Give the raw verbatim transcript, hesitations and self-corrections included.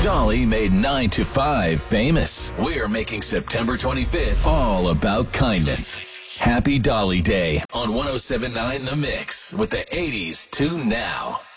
Dolly made nine to five famous. We're making September twenty-fifth all about kindness. Happy Dolly Day on one oh seven point nine The Mix with the eighties to now.